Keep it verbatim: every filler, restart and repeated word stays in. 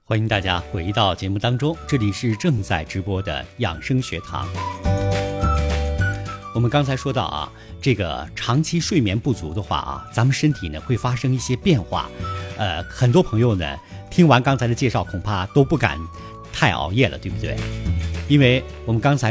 欢迎大家回到节目当中，这里是正在直播的养生学堂。我们刚才说到啊，这个长期睡眠不足的话啊，咱们身体呢会发生一些变化。呃，很多朋友呢听完刚才的介绍，恐怕都不敢太熬夜了，对不对？因为我们刚才